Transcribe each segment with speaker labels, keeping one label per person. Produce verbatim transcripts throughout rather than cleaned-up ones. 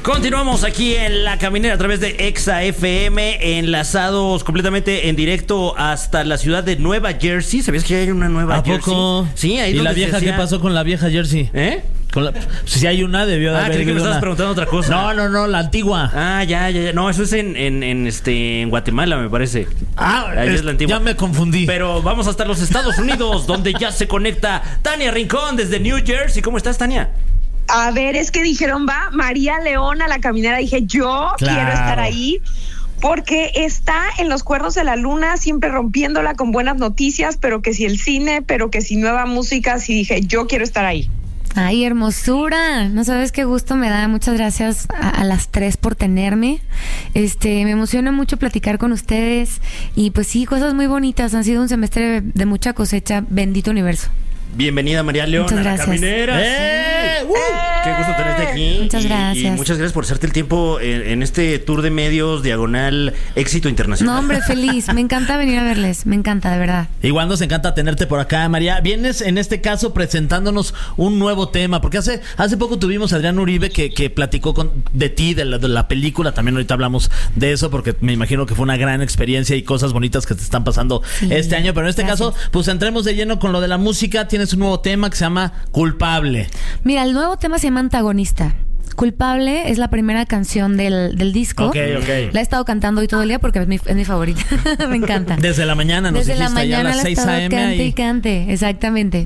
Speaker 1: Continuamos aquí en La Caminera a través de Exa F M, enlazados completamente en directo hasta la ciudad de Nueva Jersey. ¿Sabías que hay una Nueva
Speaker 2: ¿A
Speaker 1: Jersey?
Speaker 2: poco?
Speaker 1: Sí, ahí.
Speaker 2: ¿Y la vieja
Speaker 1: hacía...
Speaker 2: qué pasó con la vieja Jersey?
Speaker 1: ¿Eh?
Speaker 2: Con la... Si hay una, debió de
Speaker 1: ah,
Speaker 2: haber.
Speaker 1: creí que me estabas
Speaker 2: una...
Speaker 1: preguntando otra cosa.
Speaker 2: No, no, no, la antigua.
Speaker 1: Ah, ya, ya, ya. No, eso es en, en, en, este, en Guatemala, me parece.
Speaker 2: Ah,
Speaker 1: ahí
Speaker 2: es,
Speaker 1: es la antigua.
Speaker 2: Ya me confundí.
Speaker 1: Pero vamos hasta los Estados Unidos, donde ya se conecta Tania Rincón desde New Jersey. ¿Cómo estás, Tania?
Speaker 3: A ver, es que dijeron, va María León a La Caminera. Dije, yo
Speaker 2: claro.
Speaker 3: quiero estar ahí. Porque está en los cuernos de la luna, siempre rompiéndola con buenas noticias, pero que si el cine, pero que si nueva música, sí dije, yo quiero estar ahí.
Speaker 4: Ay, hermosura, no sabes qué gusto me da. Muchas gracias a, a las tres por tenerme. Este, me emociona mucho platicar con ustedes y pues sí, cosas muy bonitas. Han sido un semestre de, de mucha cosecha. Bendito universo.
Speaker 1: Bienvenida, María León,
Speaker 4: muchas
Speaker 1: a La
Speaker 4: gracias.
Speaker 1: Caminera.
Speaker 2: ¡Eh!
Speaker 1: ¡Uh! Qué gusto tenerte aquí.
Speaker 4: Muchas
Speaker 1: y,
Speaker 4: gracias.
Speaker 1: Y muchas gracias por hacerte el tiempo en, en este tour de medios diagonal éxito internacional.
Speaker 4: No, hombre, feliz. Me encanta venir a verles. Me encanta, de verdad.
Speaker 2: Igual nos encanta tenerte por acá, María. Vienes en este caso presentándonos un nuevo tema, porque hace hace poco tuvimos a Adrián Uribe que, que platicó con, de ti, de la, de la película. También ahorita hablamos de eso, porque me imagino que fue una gran experiencia y cosas bonitas que te están pasando sí, este año. Pero en este gracias. caso, pues entremos de lleno con lo de la música. Tienes un nuevo tema que se llama Culpable.
Speaker 4: Mira, el nuevo tema se llama Antagonista. Culpable es la primera canción del, del disco.
Speaker 2: Ok, ok.
Speaker 4: La he estado cantando hoy todo el día porque es mi, es mi favorita. Me encanta.
Speaker 2: Desde la mañana, nos
Speaker 4: Desde
Speaker 2: dijiste,
Speaker 4: la mañana
Speaker 2: a las seis a eme.
Speaker 4: Cante
Speaker 2: y...
Speaker 4: y cante, exactamente.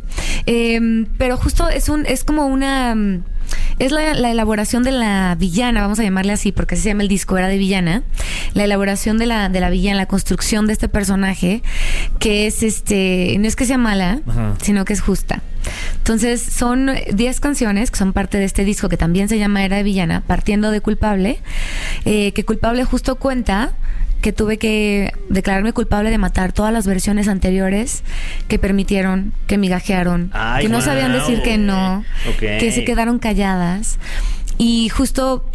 Speaker 4: Eh, pero justo es un, es como una... Es la, la elaboración de la villana, vamos a llamarle así, porque así se llama el disco, era de villana. La elaboración de la, de la villana, la construcción de este personaje, que es este, no es que sea mala, ajá, sino que es justa. Entonces son diez canciones que son parte de este disco que también se llama Era de Villana, partiendo de Culpable, eh, que Culpable justo cuenta que tuve que declararme culpable de matar todas las versiones anteriores que permitieron, que migajearon, Ay, que no wow. sabían decir que no, okay. que se quedaron calladas. Y justo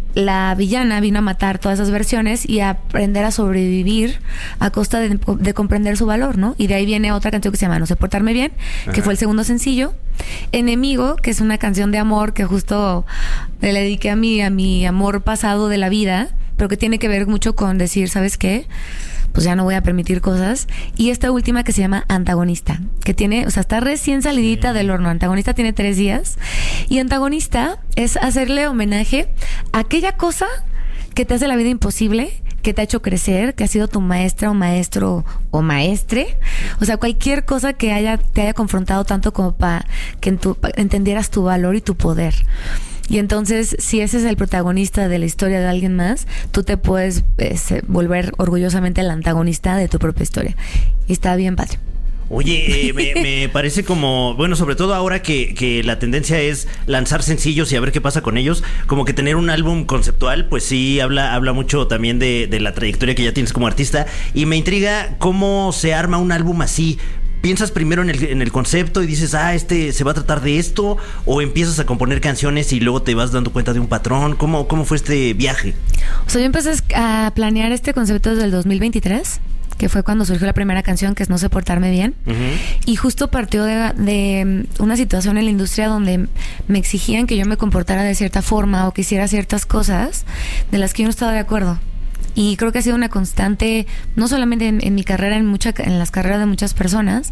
Speaker 4: la villana vino a matar todas esas versiones y a aprender a sobrevivir a costa de, de comprender su valor, ¿no? Y de ahí viene otra canción que se llama No sé portarme bien, Ajá. que fue el segundo sencillo. Enemigo, que es una canción de amor que justo le dediqué a mi, a mi amor pasado de la vida, pero que tiene que ver mucho con decir, ¿sabes qué? Pues ya no voy a permitir cosas. Y esta última que se llama Antagonista, que tiene, o sea, está recién salidita sí. del horno. Antagonista tiene tres días. Y Antagonista es hacerle homenaje a aquella cosa que te hace la vida imposible, que te ha hecho crecer, que ha sido tu maestra o maestro o maestre. O sea, cualquier cosa que haya te haya confrontado tanto como para que en tu, pa, entendieras tu valor y tu poder. Y entonces, si ese es el protagonista de la historia de alguien más, tú te puedes eh, volver orgullosamente el antagonista de tu propia historia. Y está bien padre.
Speaker 1: Oye, eh, me, me parece como, bueno, sobre todo ahora que, que la tendencia es lanzar sencillos y a ver qué pasa con ellos, como que tener un álbum conceptual, pues sí, habla, habla mucho también de, de la trayectoria que ya tienes como artista. Y me intriga cómo se arma un álbum así. ¿Piensas primero en el, en el concepto y dices, ah, este se va a tratar de esto? ¿O empiezas a componer canciones y luego te vas dando cuenta de un patrón? ¿Cómo, cómo fue este viaje?
Speaker 4: O sea, yo empecé a planear este concepto desde el dos mil veintitrés, que fue cuando surgió la primera canción, que es No sé portarme bien. Uh-huh. Y justo partió de, de una situación en la industria donde me exigían que yo me comportara de cierta forma o que hiciera ciertas cosas de las que yo no estaba de acuerdo. Y creo que ha sido una constante, no solamente en, en mi carrera, en mucha, en las carreras de muchas personas.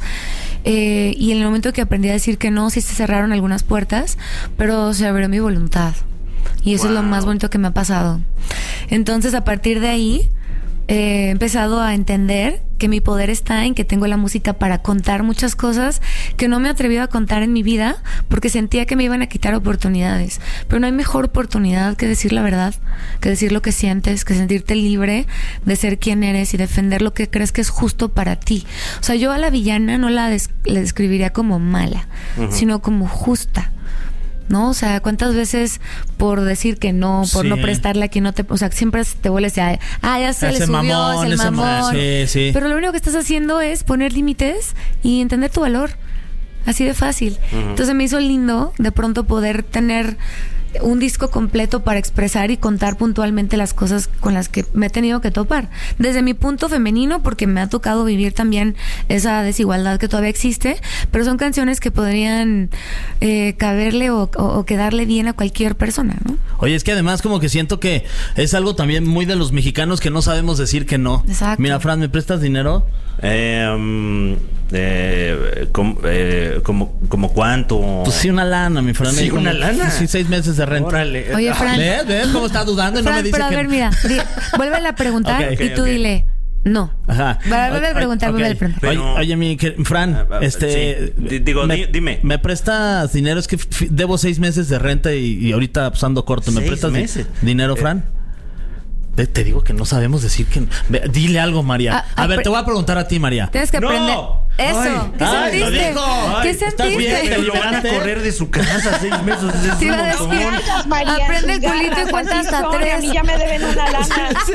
Speaker 4: Eh, y en el momento que aprendí a decir que no, sí se cerraron algunas puertas, pero se abrió mi voluntad. Y eso wow. es lo más bonito que me ha pasado. Entonces, a partir de ahí, eh, he empezado a entender que mi poder está en que tengo la música para contar muchas cosas que no me he atrevido a contar en mi vida porque sentía que me iban a quitar oportunidades. Pero no hay mejor oportunidad que decir la verdad, que decir lo que sientes, que sentirte libre de ser quien eres y defender lo que crees que es justo para ti. O sea, yo a la villana no la des- le describiría como mala, uh-huh. sino como justa, ¿no? O sea, ¿cuántas veces por decir que no, por sí. no prestarle a quien no te... O sea, siempre te vuelves a... Ah, ya se ese le subió, mamón, es el mamón. mamón. Sí, sí. Pero lo único que estás haciendo es poner límites y entender tu valor. Así de fácil. Uh-huh. Entonces me hizo lindo de pronto poder tener un disco completo para expresar y contar puntualmente las cosas con las que me he tenido que topar. Desde mi punto femenino, porque me ha tocado vivir también esa desigualdad que todavía existe, pero son canciones que podrían eh, caberle o, o, o quedarle bien a cualquier persona, ¿no?
Speaker 2: Oye, es que además como que siento que es algo también muy de los mexicanos que no sabemos decir que no.
Speaker 4: Exacto.
Speaker 2: Mira, Fran, ¿me prestas dinero?
Speaker 1: Eh, um, eh, com, eh, como, como cuánto.
Speaker 2: Pues sí, una lana, mi Fran.
Speaker 1: Sí,
Speaker 2: Como-
Speaker 1: una lana.
Speaker 2: Sí, seis meses de renta.
Speaker 1: Órale.
Speaker 4: Oye, Fran.
Speaker 2: ¿Ves? ¿Ves cómo está dudando y no
Speaker 4: Fran,
Speaker 2: me dice
Speaker 4: pero a
Speaker 2: que
Speaker 4: ver, mira, di, vuélvele a preguntar
Speaker 2: Ok,
Speaker 4: y
Speaker 1: ok,
Speaker 4: tú
Speaker 1: ok.
Speaker 4: dile no.
Speaker 2: Ajá.
Speaker 4: Vuelve a preguntar,
Speaker 2: Ok.
Speaker 4: vuelve a preguntar.
Speaker 2: Oye,
Speaker 1: Pero-
Speaker 2: oye, mi que- Fran,
Speaker 1: Ah, ah,
Speaker 2: este...
Speaker 1: sí. D- digo,
Speaker 2: me,
Speaker 1: di- dime.
Speaker 2: ¿Me prestas dinero? Es que f- debo seis meses de renta y, y ahorita pues, ando corto. ¿Me
Speaker 1: ¿Seis
Speaker 2: prestas di-
Speaker 1: meses?
Speaker 2: dinero,
Speaker 1: Eh.
Speaker 2: Fran? Te, te digo que no sabemos decir que... Ve, dile algo, María.
Speaker 4: Ah,
Speaker 2: a
Speaker 4: ah,
Speaker 2: ver,
Speaker 4: pre-
Speaker 2: te voy a preguntar a ti, María.
Speaker 4: Tienes que
Speaker 1: ¡No!
Speaker 4: aprender. Eso.
Speaker 1: Ay,
Speaker 4: ¿Qué
Speaker 2: ay, lo
Speaker 4: sentiste?
Speaker 2: dijo.
Speaker 4: ¿Qué
Speaker 2: Ay, ¿estás
Speaker 4: sentiste?
Speaker 2: bien?
Speaker 1: Pero lo van a
Speaker 2: ¿Liberaste?
Speaker 1: correr de su casa seis meses. Es
Speaker 4: Te iba a
Speaker 1: un
Speaker 4: decir,
Speaker 1: montón.
Speaker 3: Gracias, María,
Speaker 4: aprende el
Speaker 3: sus
Speaker 4: culito y
Speaker 3: garras,
Speaker 4: cuenta
Speaker 3: así
Speaker 4: hasta
Speaker 3: son,
Speaker 4: tres.
Speaker 3: A mí ya me deben una lana.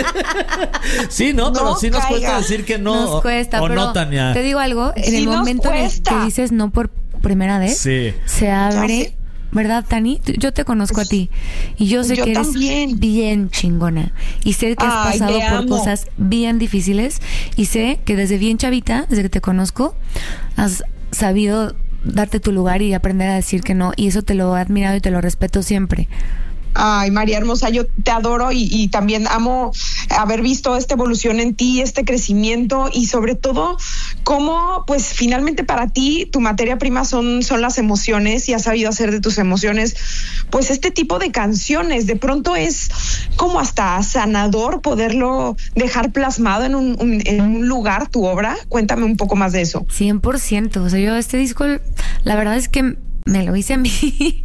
Speaker 2: Sí, no, pero
Speaker 3: No
Speaker 2: sí nos cuesta
Speaker 3: caiga.
Speaker 2: decir que no.
Speaker 4: Nos cuesta,
Speaker 2: o
Speaker 4: pero
Speaker 2: no, Tania.
Speaker 4: te digo algo, en
Speaker 3: Sí
Speaker 4: el
Speaker 3: nos
Speaker 4: momento en el
Speaker 3: cuesta.
Speaker 4: que dices no por primera vez,
Speaker 2: Sí.
Speaker 4: se abre,
Speaker 3: sé.
Speaker 4: ¿verdad, Tani? Tú- Yo te conozco a ti y yo sé
Speaker 3: Yo
Speaker 4: que eres
Speaker 3: también.
Speaker 4: bien chingona y sé que has
Speaker 3: Ay,
Speaker 4: pasado
Speaker 3: te
Speaker 4: por
Speaker 3: amo.
Speaker 4: cosas bien difíciles y sé que desde bien chavita, desde que te conozco, has sabido darte tu lugar y aprender a decir que no, y eso te lo he admirado y te lo respeto siempre.
Speaker 3: Ay, María hermosa, yo te adoro y, y también amo haber visto esta evolución en ti, este crecimiento y sobre todo cómo, pues finalmente para ti tu materia prima son, son las emociones y has sabido hacer de tus emociones, pues este tipo de canciones. De pronto es como hasta sanador poderlo dejar plasmado en un, un- en un lugar, tu obra. Cuéntame un poco más de eso.
Speaker 4: cien por ciento. O sea, yo este disco, la verdad es que me lo hice a mí.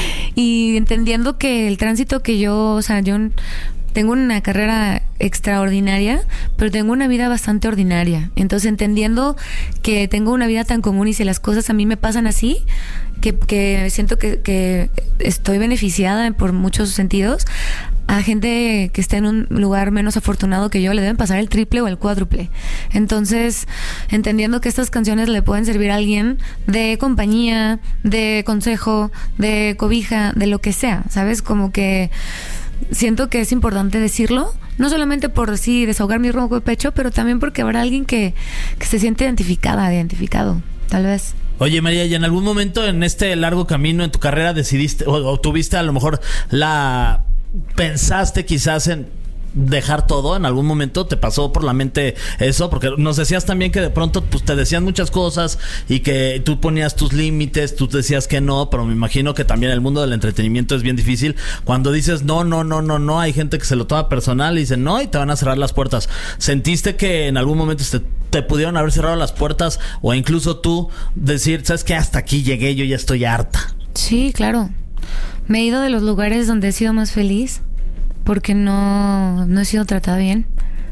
Speaker 4: Y entendiendo que el tránsito que yo, o sea, yo tengo una carrera extraordinaria, pero tengo una vida bastante ordinaria. Entonces, entendiendo que tengo una vida tan común y si las cosas a mí me pasan así, que, que siento que, que estoy beneficiada por muchos sentidos, a gente que esté en un lugar menos afortunado que yo le deben pasar el triple o el cuádruple. Entonces, entendiendo que estas canciones le pueden servir a alguien de compañía, de consejo, de cobija, de lo que sea, ¿sabes? Como que siento que es importante decirlo, no solamente por sí desahogar mi ronco de pecho, pero también porque habrá alguien que, que se siente identificada, identificado, tal vez.
Speaker 2: Oye, María, ¿y en algún momento en este largo camino en tu carrera decidiste o, o tuviste a lo mejor la... pensaste quizás en dejar todo? ¿En algún momento te pasó por la mente eso? Porque nos decías también que de pronto pues te decían muchas cosas y que tú ponías tus límites, tú decías que no, pero me imagino que también el mundo del entretenimiento es bien difícil. Cuando dices no, no, no, no, no, hay gente que se lo toma personal y dicen no y te van a cerrar las puertas. ¿Sentiste que en algún momento te, te pudieron haber cerrado las puertas o incluso tú decir, sabes que hasta aquí llegué, yo ya estoy harta?
Speaker 4: Sí, claro. Me he ido de los lugares donde he sido más feliz porque no, no he sido tratada bien.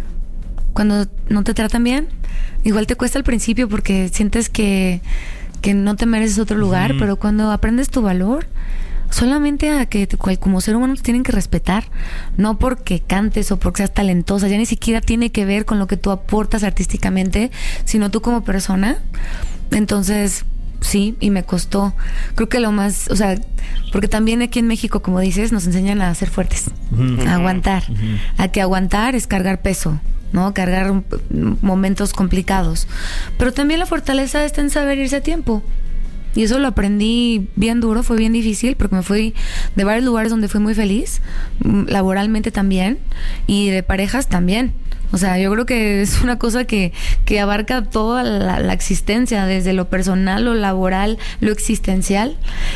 Speaker 4: Cuando no te tratan bien, igual te cuesta al principio porque sientes que, que no te mereces otro lugar,
Speaker 2: Ujú.
Speaker 4: pero cuando aprendes tu valor, solamente a que te- cual- como ser humano te tienen que respetar, no porque cantes o porque seas talentosa, ya ni siquiera tiene que ver con lo que tú aportas artísticamente, sino tú como persona. Entonces, sí, y me costó. Creo que lo más, o sea, porque también aquí en México, como dices, nos enseñan a ser fuertes,
Speaker 2: Ujú.
Speaker 4: a aguantar,
Speaker 2: Ujú.
Speaker 4: a que aguantar es cargar peso, ¿no? Cargar un- momentos complicados. Pero también la fortaleza está en saber irse a tiempo. Y eso lo aprendí bien duro, fue bien difícil porque me fui de varios lugares donde fui muy feliz, mm, laboralmente también, y de parejas también. O sea, yo creo que es una cosa que, que abarca toda la, la existencia, desde lo personal, lo laboral, lo existencial.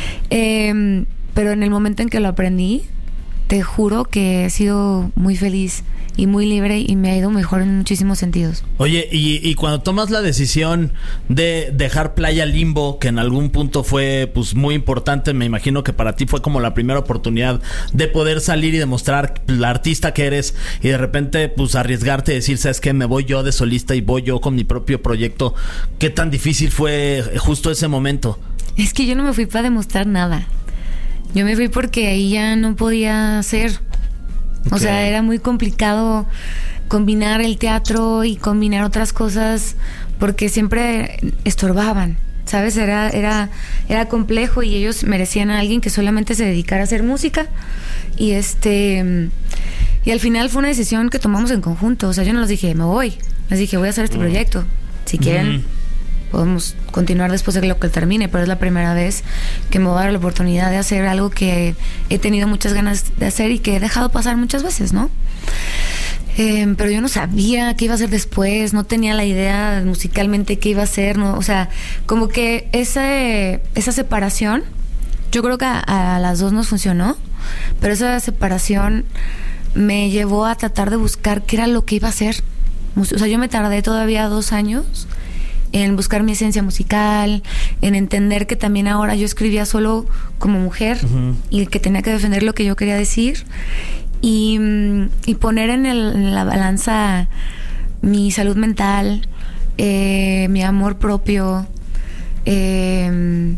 Speaker 4: Eh, pero en el momento en que lo aprendí, te juro que he sido muy feliz y muy libre y me ha ido mejor en muchísimos sentidos.
Speaker 2: Oye, y, y cuando tomas la decisión de dejar Playa Limbo, que en algún punto fue pues muy importante, me imagino que para ti fue como la primera oportunidad de poder salir y demostrar la artista que eres y de repente pues arriesgarte y decir, ¿sabes qué? Me voy yo de solista y voy yo con mi propio proyecto. ¿Qué tan difícil fue justo ese momento?
Speaker 4: Es que yo no me fui para demostrar nada. Yo me fui porque ahí ya no podía hacer. O
Speaker 2: Ok.
Speaker 4: sea, era muy complicado combinar el teatro y combinar otras cosas porque siempre estorbaban. ¿sabes? Era, era, era complejo y ellos merecían a alguien que solamente se dedicara a hacer música. Y este y al final fue una decisión que tomamos en conjunto. O sea, yo no les dije, me voy. Les dije, voy a hacer este proyecto. Si quieren, mm. podemos continuar después de lo que termine, pero es la primera vez que me voy a dar la oportunidad de hacer algo que he tenido muchas ganas de hacer y que he dejado pasar muchas veces, ¿no? Eh, pero yo no sabía qué iba a hacer después, no tenía la idea musicalmente qué iba a hacer, ¿no? O sea, como que ese, esa separación, yo creo que a, a las dos nos funcionó, pero esa separación me llevó a tratar de buscar qué era lo que iba a hacer. O sea, yo me tardé todavía dos años en buscar mi esencia musical, en entender que también ahora yo escribía solo como mujer uh-huh. y que tenía que defender lo que yo quería decir. Y, y poner en, el, en la balanza mi salud mental, eh, mi amor propio, eh,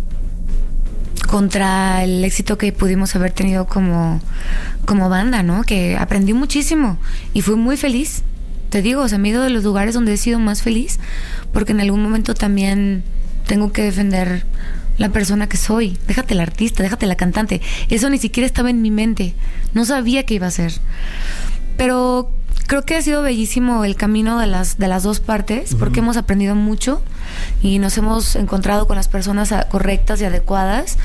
Speaker 4: contra el éxito que pudimos haber tenido como, como banda, ¿no? Que aprendí muchísimo y fui muy feliz. Te digo, o sea, me he ido de los lugares donde he sido más feliz, porque en algún momento también tengo que defender la persona que soy. Déjate la artista, déjate la cantante. Eso ni siquiera estaba en mi mente. No sabía qué iba a ser. Pero creo que ha sido bellísimo el camino de las, de las dos partes, uh-huh. porque hemos aprendido mucho y nos hemos encontrado con las personas correctas y adecuadas.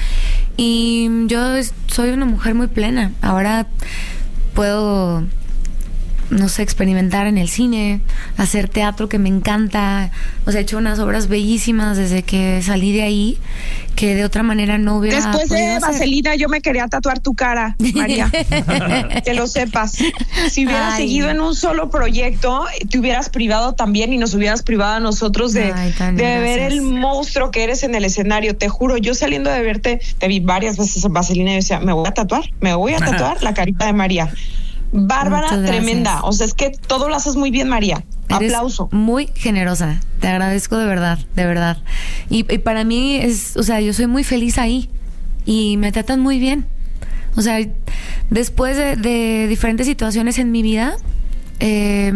Speaker 4: Y yo soy una mujer muy plena. Ahora puedo, no sé, experimentar en el cine, hacer teatro, que me encanta. O sea, he hecho unas obras bellísimas desde que salí de ahí, que de otra manera no hubiera
Speaker 3: Después de
Speaker 4: hacer.
Speaker 3: Vaselina, yo me quería tatuar tu cara, María. Que lo sepas. Si hubieras Ay. seguido en un solo proyecto, te hubieras privado también y nos hubieras privado a nosotros de,
Speaker 4: Ay,
Speaker 3: de ver el monstruo que eres en el escenario. Te juro, yo saliendo de verte, te vi varias veces en Vaselina y decía, me voy a tatuar, me voy a tatuar la carita de María. Bárbara, tremenda. O sea, es que todo lo haces muy bien, María.
Speaker 4: Eres
Speaker 3: aplauso.
Speaker 4: Muy generosa. Te agradezco de verdad, de verdad. Y, y para mí es, o sea, yo soy muy feliz ahí y me tratan muy bien. O sea, después de, de diferentes situaciones en mi vida, eh,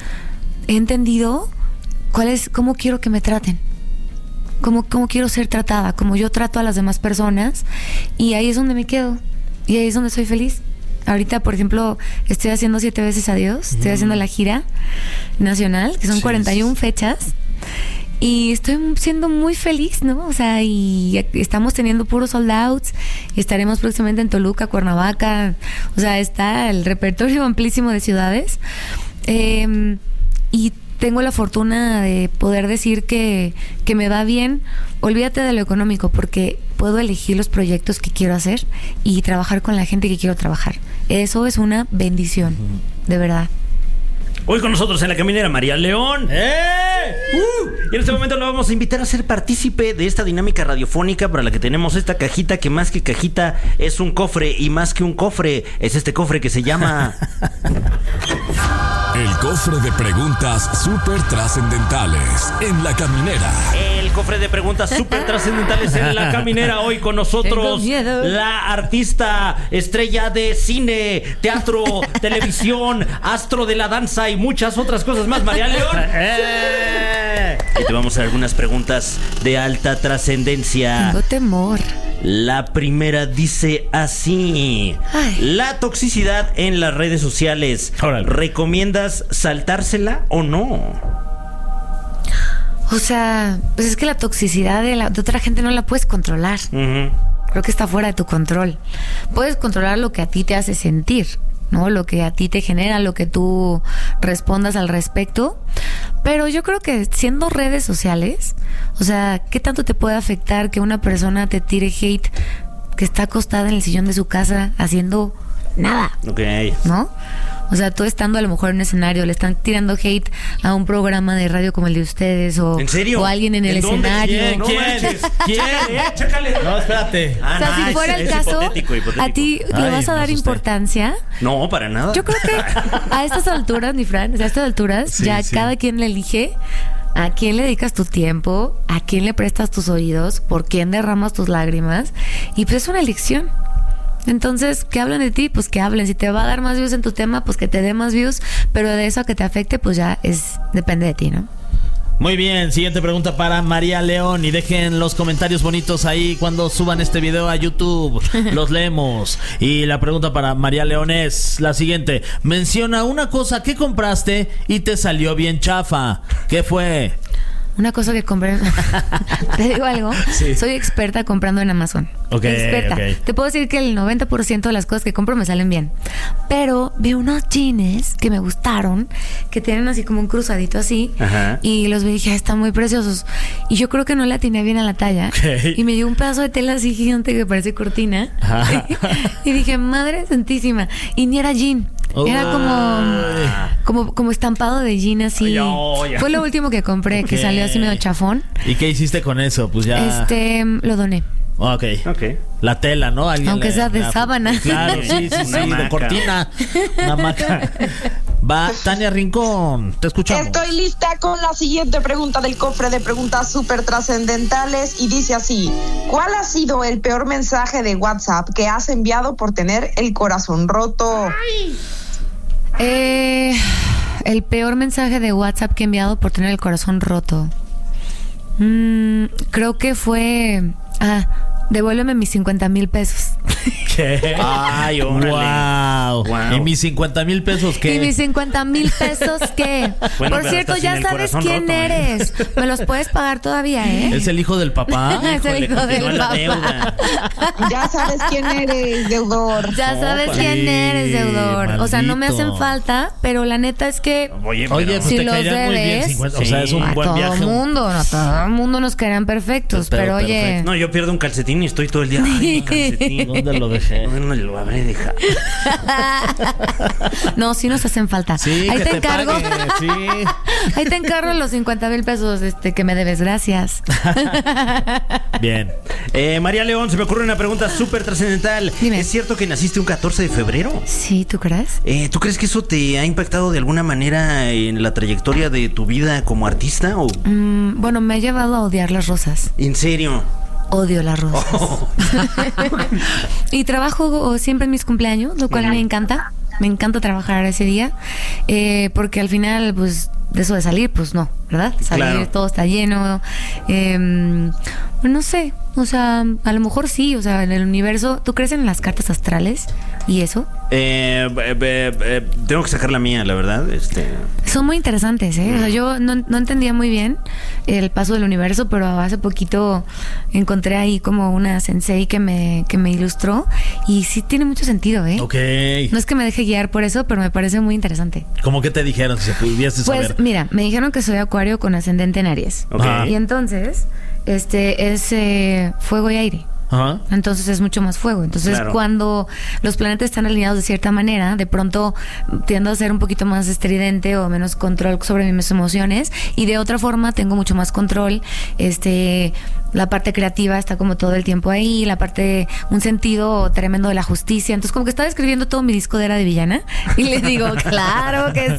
Speaker 4: he entendido cuál es, cómo quiero que me traten. Cómo, cómo quiero ser tratada, como yo trato a las demás personas. Y ahí es donde me quedo. Y ahí es donde soy feliz. Ahorita, por ejemplo, estoy haciendo Siete Veces Adiós. Estoy mm. haciendo la gira nacional, que son sí, cuarenta y una fechas. Y estoy siendo muy feliz, ¿no? O sea, y estamos teniendo puros sold outs. Y estaremos próximamente en Toluca, Cuernavaca. O sea, está el repertorio amplísimo de ciudades. Eh, y tengo la fortuna de poder decir que, que me va bien. Olvídate de lo económico, porque puedo elegir los proyectos que quiero hacer y trabajar con la gente que quiero trabajar. Eso es una bendición, uh-huh. de verdad.
Speaker 1: Hoy con nosotros en La Caminera, María León. ¡Eh! Uh, y en este momento lo vamos a invitar a ser partícipe de esta dinámica radiofónica para la que tenemos esta cajita, que más que cajita es un cofre, y más que un cofre es este cofre que se llama...
Speaker 5: El cofre de preguntas súper trascendentales en La Caminera.
Speaker 1: El cofre de preguntas súper trascendentales en La Caminera. Hoy con nosotros la artista estrella de cine, teatro, televisión, astro de la danza y muchas otras cosas más, María León. ¡Eh! Y te vamos a hacer algunas preguntas de alta trascendencia.
Speaker 4: Tengo temor.
Speaker 1: La primera dice así: Ay. La toxicidad en las redes sociales, Órale. ¿recomiendas saltársela o no?
Speaker 4: O sea, pues es que la toxicidad de, la, de otra gente no la puedes controlar. Uh-huh. Creo que está fuera de tu control. Puedes controlar lo que a ti te hace sentir, ¿no? Lo que a ti te genera, lo que tú respondas al respecto. Pero yo creo que siendo redes sociales, o sea, ¿qué tanto te puede afectar que una persona te tire hate que está acostada en el sillón de su casa haciendo nada?
Speaker 1: Ok.
Speaker 4: ¿No? O sea, tú estando a lo mejor en un escenario, le están tirando hate a un programa de radio como el de ustedes, o,
Speaker 1: ¿en serio?
Speaker 4: o alguien en el
Speaker 1: ¿En
Speaker 4: escenario.
Speaker 1: ¿Quién?
Speaker 2: No
Speaker 1: ¿Quién? ¿Quién? ¿Eh? Chécale.
Speaker 2: No, espérate.
Speaker 4: Ah, o sea, no, si fuera
Speaker 1: es,
Speaker 4: el
Speaker 1: es
Speaker 4: caso,
Speaker 1: hipotético, hipotético.
Speaker 4: ¿a ti
Speaker 2: Ay,
Speaker 4: le vas a dar importancia?
Speaker 1: No, para nada.
Speaker 4: Yo creo que a estas alturas, mi Fran, a estas alturas, sí, ya sí. cada quien le elige a quién le dedicas tu tiempo, a quién le prestas tus oídos, por quién derramas tus lágrimas, y pues es una elección. Entonces, ¿qué hablan de ti? Pues que hablen. Si te va a dar más views en tu tema, pues que te dé más views, pero de eso a que te afecte, pues ya es depende de ti, ¿no?
Speaker 2: Muy bien, siguiente pregunta para María León. Y dejen los comentarios bonitos ahí cuando suban este video a YouTube. Los leemos. Y la pregunta para María León es la siguiente. Menciona una cosa que compraste y te salió bien chafa. ¿Qué fue?
Speaker 4: Una cosa que compré. ¿Te digo algo?
Speaker 2: Sí.
Speaker 4: Soy experta comprando en Amazon.
Speaker 2: Ok,
Speaker 4: experta.
Speaker 2: ok.
Speaker 4: Te puedo decir que el noventa por ciento de las cosas que compro me salen bien. Pero vi unos jeans que me gustaron, que tienen así como un cruzadito así.
Speaker 1: Ajá.
Speaker 4: Y los vi y dije, ah, están muy preciosos. Y yo creo que no le atiné bien a la talla.
Speaker 2: Ok.
Speaker 4: Y me dio un pedazo de tela así gigante que parece cortina.
Speaker 2: Ajá.
Speaker 4: Y dije, madre santísima. Y ni era jean. Era como, como como estampado de jean así.
Speaker 2: Ay, oh, ya.
Speaker 4: Fue lo último que compré, que
Speaker 2: Ok.
Speaker 4: salió así medio chafón.
Speaker 2: ¿Y qué hiciste con eso? Pues ya.
Speaker 4: Este, lo doné.
Speaker 2: Ok.
Speaker 1: Ok.
Speaker 2: La tela, ¿no? Alguien
Speaker 4: Aunque
Speaker 2: le-
Speaker 4: sea de
Speaker 2: la-
Speaker 4: sábana.
Speaker 2: Claro, sí, sí, sí.
Speaker 1: Una
Speaker 2: De
Speaker 1: hamaca.
Speaker 2: cortina. Una hamaca. Va, Tania Rincón. Te escuchamos.
Speaker 3: Estoy lista con la siguiente pregunta del cofre de preguntas súper trascendentales y dice así: ¿cuál ha sido el peor mensaje de WhatsApp que has enviado por tener el corazón roto?
Speaker 4: Eh, el peor mensaje de WhatsApp que he enviado por tener el corazón roto. Mm, creo que fue... Ah, devuélveme mis cincuenta mil pesos.
Speaker 2: ¿Qué?
Speaker 1: Ay, órale.
Speaker 2: Wow.
Speaker 1: Wow.
Speaker 2: ¿Y mis cincuenta mil pesos qué?
Speaker 4: ¿Y mis cincuenta mil pesos qué?
Speaker 1: Bueno,
Speaker 4: Por
Speaker 1: pero
Speaker 4: cierto,
Speaker 1: estás
Speaker 4: ya
Speaker 1: sin el
Speaker 4: sabes
Speaker 1: corazón
Speaker 4: quién
Speaker 1: roto, ¿eh?
Speaker 4: eres. Me los puedes pagar todavía, ¿eh?
Speaker 2: ¿Es el hijo del papá?
Speaker 4: Es el
Speaker 1: Híjole,
Speaker 4: hijo del
Speaker 1: continúa la
Speaker 4: papá.
Speaker 1: deuda.
Speaker 3: Ya sabes quién eres, deudor.
Speaker 4: Ya sabes
Speaker 2: Opa.
Speaker 4: quién
Speaker 2: Sí,
Speaker 4: eres, deudor. O sea, no me
Speaker 2: maldito.
Speaker 4: hacen falta, pero la neta es que
Speaker 1: Oye, pero-
Speaker 2: Oye, pues
Speaker 4: Si
Speaker 2: te
Speaker 4: los
Speaker 2: caerían muy bien
Speaker 4: debes,
Speaker 2: cincuenta. O
Speaker 1: sí.
Speaker 2: sea, es un
Speaker 4: a
Speaker 2: buen
Speaker 4: todo
Speaker 2: viaje.
Speaker 4: mundo, no, todo el mundo nos quedan perfectos,
Speaker 2: Pero
Speaker 4: pero, oye,
Speaker 2: perfecto.
Speaker 1: No, yo pierdo un calcetín y estoy todo el día. Ay, mi calcetín.
Speaker 2: ¿Dónde lo dejé?
Speaker 1: ¿Dónde lo habré dejado?
Speaker 4: no, sí nos hacen falta.
Speaker 2: Sí,
Speaker 4: Ahí
Speaker 2: que
Speaker 4: te
Speaker 2: te
Speaker 4: encargo.
Speaker 2: pague, sí.
Speaker 4: Ahí te encargo los cincuenta mil pesos este, que me debes, gracias.
Speaker 2: Bien.
Speaker 1: Eh, María León, se me ocurre una pregunta súper trascendental.
Speaker 4: Dime.
Speaker 1: ¿Es cierto que naciste un catorce de febrero?
Speaker 4: Sí, ¿tú crees?
Speaker 1: Eh, ¿Tú crees que eso te ha impactado de alguna manera en la trayectoria de tu vida como artista? ¿O
Speaker 4: Mm, bueno, me ha llevado a odiar las rosas.
Speaker 1: en serio?
Speaker 4: Odio las rosas.
Speaker 1: Oh.
Speaker 4: Y trabajo siempre en mis cumpleaños, lo cual me encanta. Me encanta trabajar ese día, eh, porque al final, pues, de eso de salir, pues no, ¿verdad? Salir,
Speaker 1: Claro.
Speaker 4: todo está lleno. Eh, no sé, o sea, a lo mejor sí, o sea, en el universo, ¿tú crees en las cartas astrales y eso?
Speaker 1: Eh, eh, eh, eh, tengo que sacar la mía, la verdad. Este,
Speaker 4: Son muy interesantes, ¿eh? O sea, yo no, no entendía muy bien el paso del universo, pero hace poquito encontré ahí como una sensei que me, que me ilustró y sí tiene mucho sentido, ¿eh?
Speaker 2: Ok.
Speaker 4: No es que me deje guiar por eso, pero me parece muy interesante.
Speaker 2: ¿Cómo que te dijeron si se pudiese
Speaker 4: Pues
Speaker 2: saber?
Speaker 4: mira, me dijeron que soy acuario con ascendente en Aries.
Speaker 1: ok.
Speaker 2: Ajá.
Speaker 4: Y entonces, este es eh, fuego y aire.
Speaker 2: Ajá.
Speaker 4: Entonces es mucho más fuego. Entonces
Speaker 1: Claro.
Speaker 4: cuando los planetas están alineados de cierta manera, de pronto tiendo a ser un poquito más estridente o menos control sobre mis emociones y de otra forma tengo mucho más control. Este, la parte creativa está como todo el tiempo ahí, la parte, un sentido tremendo de la justicia. Entonces como que estaba escribiendo todo mi disco de Era de Villana y le digo, claro que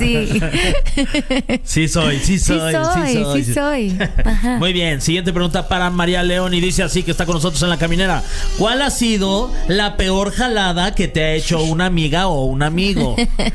Speaker 4: sí.
Speaker 2: Sí soy, sí
Speaker 4: Sí
Speaker 2: soy,
Speaker 4: soy, sí soy. Ajá.
Speaker 2: Muy bien, siguiente pregunta para María León y dice así, que está con nosotros en la caminera. ¿Cuál ha sido la peor jalada que te ha hecho una amiga o un amigo?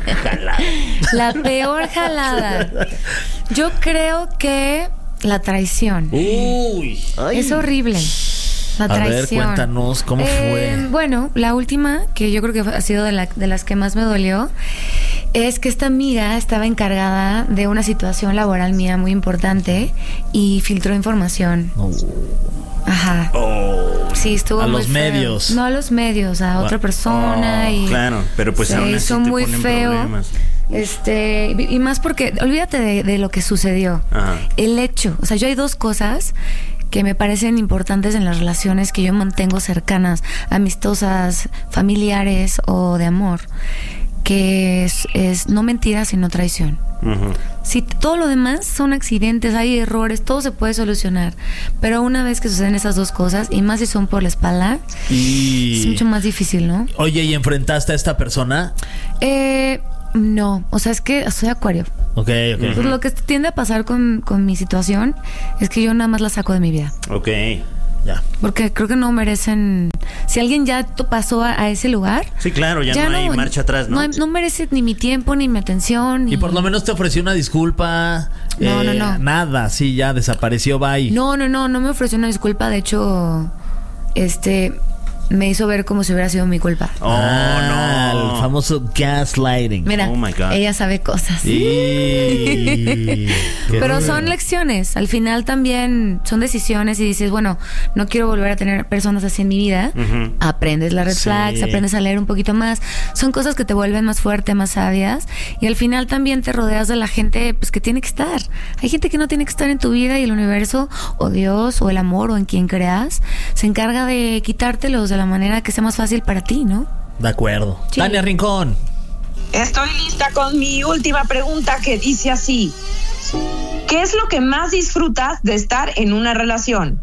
Speaker 4: La peor jalada. Yo creo que la traición.
Speaker 2: Uy.
Speaker 4: Es horrible. La
Speaker 2: A ver,
Speaker 4: traición.
Speaker 2: cuéntanos, ¿cómo
Speaker 4: Eh,
Speaker 2: fue?
Speaker 4: Bueno, la última, que yo creo que ha sido de, la- de las que más me dolió, es que esta amiga estaba encargada de una situación laboral mía muy importante y filtró información. Ajá. Sí, estuvo
Speaker 2: A
Speaker 4: muy
Speaker 2: los
Speaker 4: feo.
Speaker 2: medios.
Speaker 4: No a los medios, a otra persona.
Speaker 1: Oh,
Speaker 4: y
Speaker 1: claro, pero pues
Speaker 4: se
Speaker 1: aún así
Speaker 4: hizo
Speaker 1: te
Speaker 4: muy
Speaker 1: ponen
Speaker 4: feo.
Speaker 1: problemas.
Speaker 4: Este, y y más porque, olvídate de, de lo que sucedió.
Speaker 1: Ajá.
Speaker 4: El hecho. O sea, yo hay dos cosas que me parecen importantes en las relaciones que yo mantengo cercanas, amistosas, familiares o de amor, que es, es no mentira, sino traición.
Speaker 1: Ujú.
Speaker 4: Si todo lo demás son accidentes, hay errores, todo se puede solucionar. Pero una vez que suceden esas dos cosas, y más si son por la espalda,
Speaker 2: Y...
Speaker 4: es mucho más difícil, ¿no?
Speaker 2: Oye, ¿y enfrentaste a esta persona?
Speaker 4: Eh, no, o sea, es que soy acuario.
Speaker 2: Ok, ok.
Speaker 4: Pues lo que tiende a pasar con, con mi situación es que yo nada más la saco de mi vida.
Speaker 1: Ok.
Speaker 2: Ya.
Speaker 4: Porque creo que no merecen... Si alguien ya to- pasó a, a ese lugar...
Speaker 1: Sí, claro, ya, no hay marcha atrás, ¿no?
Speaker 4: No, hay- no merece ni mi tiempo, ni mi atención.
Speaker 2: Y
Speaker 4: ni-
Speaker 2: por lo menos te ofreció una disculpa.
Speaker 4: No,
Speaker 2: eh,
Speaker 4: no, no.
Speaker 2: Nada, sí, ya desapareció, bye.
Speaker 4: No, no, no, no me ofreció una disculpa. De hecho, este... me hizo ver como si hubiera sido mi culpa.
Speaker 1: Oh,
Speaker 2: Ah,
Speaker 1: no.
Speaker 2: el famoso gaslighting.
Speaker 4: Mira,
Speaker 1: Oh, my God.
Speaker 4: ella sabe cosas.
Speaker 2: Sí.
Speaker 4: Pero son lecciones. Al final también son decisiones y dices, bueno, no quiero volver a tener personas así en mi vida.
Speaker 1: Ujú.
Speaker 4: Aprendes las red
Speaker 2: Sí.
Speaker 4: flags, aprendes a leer un poquito más. Son cosas que te vuelven más fuerte, más sabias. Y al final también te rodeas de la gente pues que tiene que estar. Hay gente que no tiene que estar en tu vida y el universo o Dios o el amor o en quien creas se encarga de quitártelos de la manera que sea más fácil para ti, ¿no?
Speaker 2: De acuerdo.
Speaker 4: Sí.
Speaker 2: Tania Rincón.
Speaker 3: Estoy lista con mi última pregunta que dice así. ¿Qué es lo que más disfrutas de estar en una relación?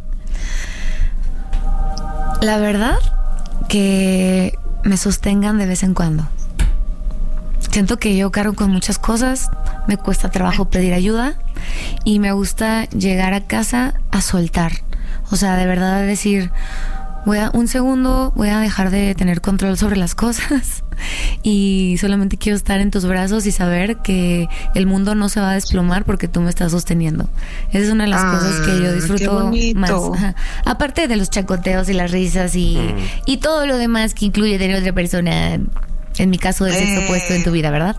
Speaker 4: La verdad, que me sostengan de vez en cuando. Siento que yo cargo con muchas cosas, me cuesta trabajo pedir ayuda y me gusta llegar a casa a soltar. O sea, de verdad decir, voy a un segundo, voy a dejar de tener control sobre las cosas y solamente quiero estar en tus brazos y saber que el mundo no se va a desplomar porque tú me estás sosteniendo. Esa es una de las
Speaker 3: Ah,
Speaker 4: cosas que yo
Speaker 3: qué
Speaker 4: disfruto
Speaker 3: bonito.
Speaker 4: más. Ajá. Aparte de los chacoteos y las risas y,
Speaker 1: Mm.
Speaker 4: y todo lo demás que incluye tener otra persona, en mi caso del sexo
Speaker 3: Eh.
Speaker 4: opuesto en tu vida, ¿verdad?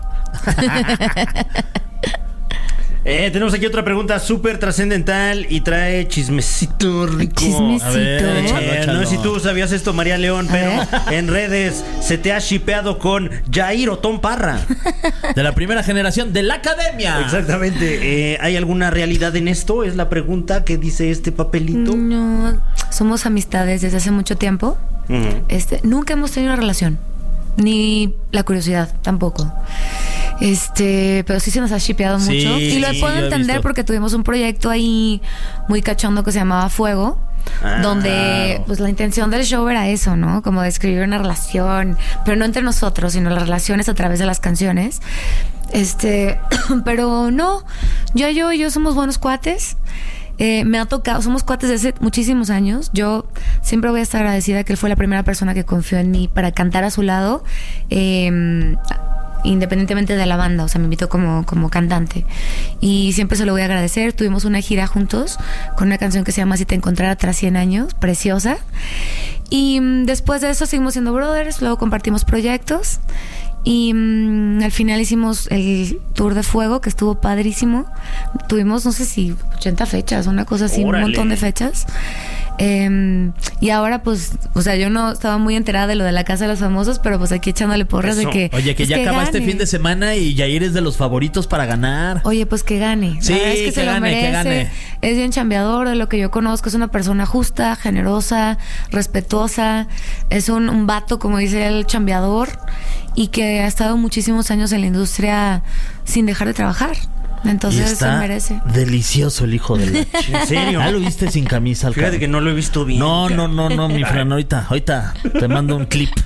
Speaker 1: Eh, tenemos aquí otra pregunta súper trascendental y trae chismecito rico.
Speaker 4: Chismecito.
Speaker 2: A ver,
Speaker 1: Eh,
Speaker 2: échalo, échalo.
Speaker 1: no sé si tú sabías esto, María León,
Speaker 4: A
Speaker 1: pero
Speaker 4: ver.
Speaker 1: en redes se te ha shipeado con Jair Otón Parra.
Speaker 2: De la primera generación de la academia.
Speaker 1: Exactamente. Eh, ¿Hay alguna realidad en esto? Es la pregunta que dice este papelito.
Speaker 4: No, somos amistades desde hace mucho tiempo.
Speaker 1: Ujú.
Speaker 4: Este, nunca hemos tenido una relación, ni la curiosidad tampoco. Este, pero sí se nos ha shipeado
Speaker 2: Sí,
Speaker 4: mucho y lo
Speaker 2: sí,
Speaker 4: puedo
Speaker 2: yo he
Speaker 4: entender
Speaker 2: visto.
Speaker 4: porque tuvimos un proyecto ahí muy cachondo que se llamaba Fuego.
Speaker 1: Ah,
Speaker 4: donde
Speaker 1: claro.
Speaker 4: pues la intención del show era eso, ¿no? Como describir una relación, pero no entre nosotros, sino las relaciones a través de las canciones. Este, pero no, yo, yo, yo somos buenos cuates. Eh, me ha tocado, somos cuates desde hace muchísimos años. Yo siempre voy a estar agradecida que él fue la primera persona que confió en mí para cantar a su lado. Eh, independientemente de la banda, o sea, me invitó como, como cantante y siempre se lo voy a agradecer. Tuvimos una gira juntos con una canción que se llama Si te encontrara tras cien años, preciosa, y mm, después de eso seguimos siendo brothers, luego compartimos proyectos y mm, al final hicimos el tour de Fuego, que estuvo padrísimo. Tuvimos, no sé si ochenta fechas, una cosa así,
Speaker 1: Órale.
Speaker 4: un montón de fechas. Eh, y ahora pues, o sea, yo no estaba muy enterada de lo de la Casa de los Famosos, pero pues aquí echándole porras
Speaker 1: Eso.
Speaker 4: de que
Speaker 2: Oye, que
Speaker 4: pues,
Speaker 2: ya acaba este
Speaker 4: gane.
Speaker 2: fin de semana y Jair es de los favoritos para ganar.
Speaker 4: Oye, pues que gane.
Speaker 2: Sí,
Speaker 4: La verdad es que,
Speaker 2: que
Speaker 4: se lo
Speaker 2: gane, que
Speaker 4: merece.
Speaker 2: gane.
Speaker 4: Es bien chambeador, de lo que yo conozco. Es una persona justa, generosa, respetuosa. Es un, un vato, como dice él, chambeador. Y que ha estado muchísimos años en la industria sin dejar de trabajar.
Speaker 2: Y
Speaker 4: Entonces se
Speaker 2: está
Speaker 4: merece.
Speaker 2: delicioso el hijo de la ch-
Speaker 1: ¿En serio?
Speaker 2: ¿Ya lo viste sin camisa al
Speaker 1: Fíjate
Speaker 2: cabrón?
Speaker 1: que no lo he visto bien.
Speaker 2: No, no, no, no, mi Fran, ahorita, ahorita te mando un clip.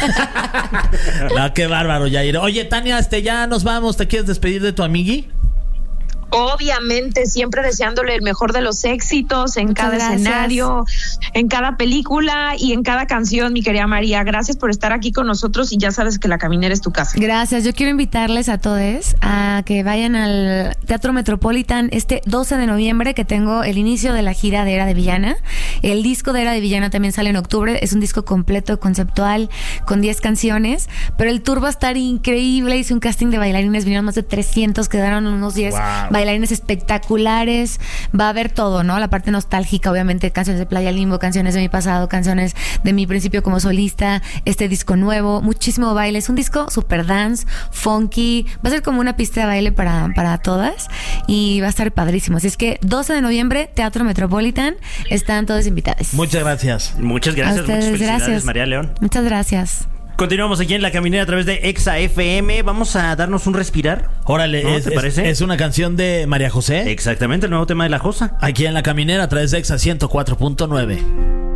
Speaker 2: No, qué bárbaro, Jair. Oye, Tania, este, ya nos vamos. ¿Te quieres despedir de tu amigui?
Speaker 3: Obviamente, siempre deseándole el mejor de los éxitos en
Speaker 4: Muchas
Speaker 3: cada
Speaker 4: gracias.
Speaker 3: escenario, en cada película y en cada canción, mi querida María. Gracias por estar aquí con nosotros y ya sabes que La Caminera es tu casa.
Speaker 4: Gracias. Yo quiero invitarles a todos a que vayan al Teatro Metropolitan este doce de noviembre, que tengo el inicio de la gira de Era de Villana. El disco de Era de Villana también sale en octubre. Es un disco completo, conceptual, con diez canciones. Pero el tour va a estar increíble. Hice un casting de bailarines, vinieron más de trescientos, quedaron unos diez
Speaker 1: Wow.
Speaker 4: bailarines espectaculares. Va a haber todo, ¿no? La parte nostálgica, obviamente, canciones de Playa Limbo, canciones de mi pasado, canciones de mi principio como solista, este disco nuevo, muchísimo baile. Es un disco super dance, funky. Va a ser como una pista de baile para, para todas y va a estar padrísimo. Así es que doce de noviembre, Teatro Metropolitan, están todos invitados.
Speaker 2: Muchas gracias.
Speaker 1: Muchas gracias,
Speaker 4: A ustedes,
Speaker 1: muchas felicidades,
Speaker 4: gracias.
Speaker 1: María León.
Speaker 4: Muchas gracias.
Speaker 1: Continuamos aquí en La Caminera a través de Exa F M. Vamos a darnos un respirar.
Speaker 2: Órale,
Speaker 1: ¿No?
Speaker 2: es,
Speaker 1: ¿Te
Speaker 2: es-
Speaker 1: parece?
Speaker 2: es una canción de María José.
Speaker 1: Exactamente, el nuevo tema de La Josa.
Speaker 2: Aquí en La Caminera a través de Exa ciento cuatro punto nueve.